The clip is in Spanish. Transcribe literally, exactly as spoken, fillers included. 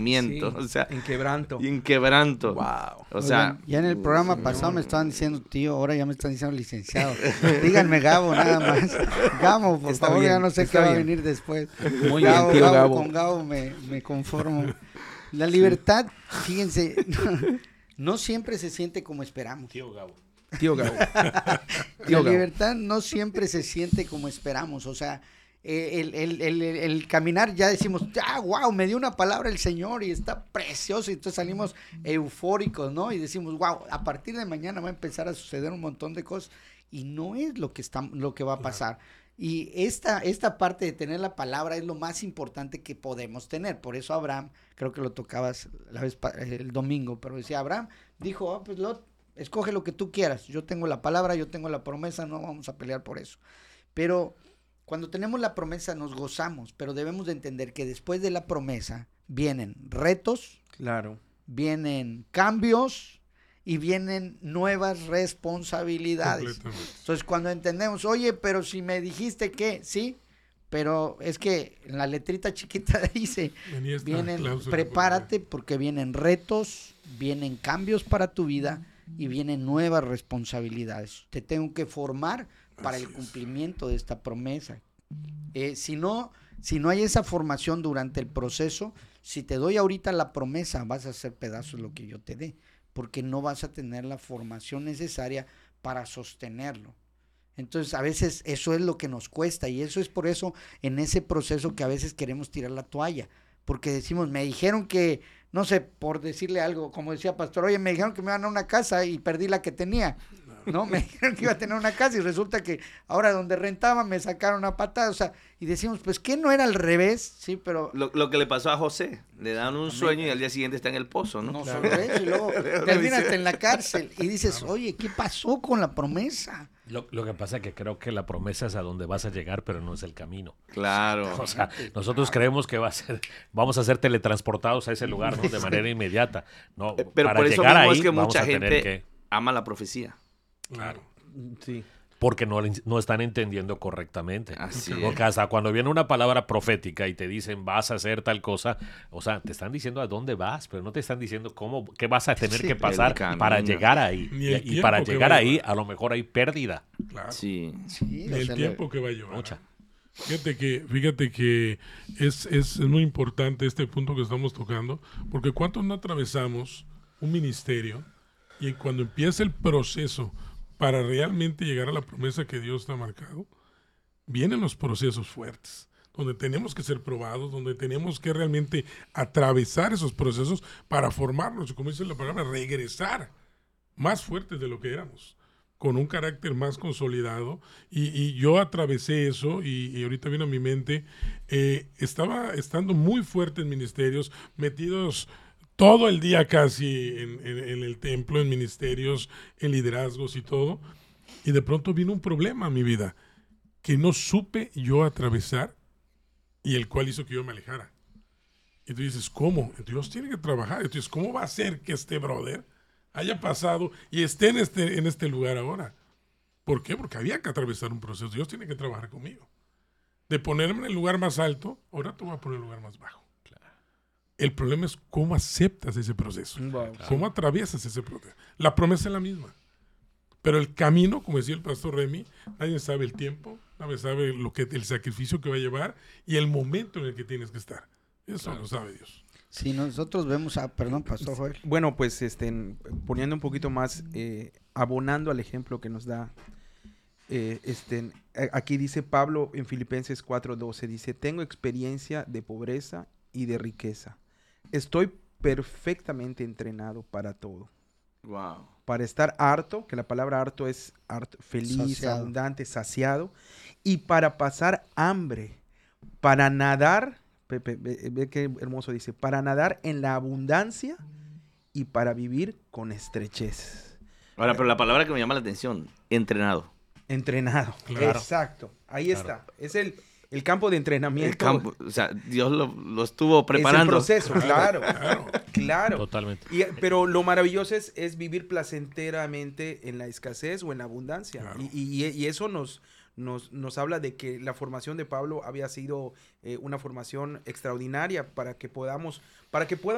quebrantamiento. Sí, o sea, en quebranto. Y en quebranto. Wow. O sea, Oigan, ya en el programa señor. pasado me estaban diciendo tío, ahora ya me están diciendo licenciado. Díganme Gabo nada más. Gabo, por Está favor, bien, ya no sé está qué va a bien. venir después. Muy Gabo, bien, tío Gabo, Gabo. con Gabo me, me conformo. La libertad, fíjense, no, no siempre se siente como esperamos. Tío Gabo. Tío Gabo. La Tío Gabo. libertad no siempre se siente como esperamos, o sea, eh, el, el, el, el, el caminar ya decimos, ah, wow, me dio una palabra el Señor y está precioso, y entonces salimos eufóricos, ¿no? Y decimos, wow, a partir de mañana va a empezar a suceder un montón de cosas, y no es lo que, está, lo que va a pasar. Y esta, esta parte de tener la palabra es lo más importante que podemos tener. Por eso Abraham, creo que lo tocabas la vez el domingo, pero decía Abraham, dijo, oh, pues Lot, escoge lo que tú quieras. Yo tengo la palabra, yo tengo la promesa, no vamos a pelear por eso. Pero cuando tenemos la promesa nos gozamos, pero debemos de entender que después de la promesa vienen retos, Claro. vienen cambios y vienen nuevas responsabilidades. Entonces, cuando entendemos, oye, pero si me dijiste que, sí, pero es que en la letrita chiquita dice, vienen, prepárate porque vienen retos, vienen cambios para tu vida y vienen nuevas responsabilidades. Te tengo que formar para el cumplimiento de esta promesa. Eh, si no, si no hay esa formación durante el proceso, si te doy ahorita la promesa, vas a hacer pedazos lo que yo te dé, porque no vas a tener la formación necesaria para sostenerlo. Entonces, a veces eso es lo que nos cuesta, y eso es por eso en ese proceso que a veces queremos tirar la toalla, porque decimos, me dijeron que, no sé, por decirle algo, como decía Pastor, oye, me dijeron que me iban a una casa y perdí la que tenía, ¿no? Me dijeron que iba a tener una casa y resulta que ahora donde rentaba me sacaron a patadas, o sea, y decimos, pues, ¿qué no era al revés? Sí, pero... Lo, lo que le pasó a José, le dan un sueño y al día siguiente está en el pozo, ¿no? No Claro. solo eso, y luego terminas en la cárcel y dices, oye, ¿qué pasó con la promesa? Lo, lo que pasa es que creo que la promesa es a donde vas a llegar, pero no es el camino. Claro. O sea, nosotros creemos que va a ser, vamos a ser teletransportados a ese lugar, ¿no? De manera inmediata. No, Eh, Pero para por eso llegar mismo ahí es que vamos mucha a tener gente que, ama la profecía. claro, Sí. porque no, no están entendiendo correctamente. Así Porque hasta cuando viene una palabra profética y te dicen vas a hacer tal cosa, o sea, te están diciendo a dónde vas, pero no te están diciendo cómo, qué vas a tener Sí, que pasar el camino. para llegar ahí. Ni el Y, y tiempo para que llegar va a ahí, llevar. a lo mejor hay pérdida. Claro. Sí. Sí, Ni o el sea, tiempo que va a llevar. Mucha. Fíjate que, fíjate que es, es muy importante este punto que estamos tocando, porque cuántos no atravesamos un ministerio y cuando empieza el proceso para realmente llegar a la promesa que Dios te ha marcado, vienen los procesos fuertes, donde tenemos que ser probados, donde tenemos que realmente atravesar esos procesos para formarnos, y como dice la palabra, regresar más fuertes de lo que éramos, con un carácter más consolidado. Y, y yo atravesé eso y, y ahorita viene a mi mente, eh, estaba estando muy fuerte en ministerios, metidos todo el día casi en, en, en el templo, en ministerios, en liderazgos y todo, y de pronto vino un problema a mi vida que no supe yo atravesar y el cual hizo que yo me alejara. Y tú dices, ¿cómo? Dios tiene que trabajar. Entonces, ¿cómo va a ser que este brother haya pasado y esté en este, en este lugar ahora? ¿Por qué? Porque había que atravesar un proceso. Dios tiene que trabajar conmigo. De ponerme en el lugar más alto, ahora te voy a poner en el lugar más bajo. El problema es cómo aceptas ese proceso. Wow. ¿Cómo atraviesas ese proceso? La promesa es la misma. Pero el camino, como decía el pastor Remy, nadie sabe el tiempo, nadie sabe lo que, el sacrificio que va a llevar y el momento en el que tienes que estar. Eso claro. Lo sabe Dios. Si nosotros vemos a, perdón, pastor Joel. Bueno, pues este, poniendo un poquito más, eh, abonando al ejemplo que nos da, eh, este, aquí dice Pablo en Filipenses cuatro doce, dice, tengo experiencia de pobreza y de riqueza. Estoy perfectamente entrenado para todo. Wow. Para estar harto, que la palabra harto es harto, feliz, saciado. abundante, saciado, y para pasar hambre, para nadar, ve, ve, ve qué hermoso dice, para nadar en la abundancia y para vivir con estrechez. Ahora, pero la palabra que me llama la atención, entrenado. Entrenado, Claro. exacto, ahí Claro. está, es el, el campo de entrenamiento. El campo, o sea, Dios lo, lo estuvo preparando. Es el proceso, claro, claro, claro. Totalmente. Y, pero lo maravilloso es, es vivir placenteramente en la escasez o en la abundancia. Claro. Y, y, y eso nos, nos, nos habla de que la formación de Pablo había sido eh, una formación extraordinaria para que podamos, para que pueda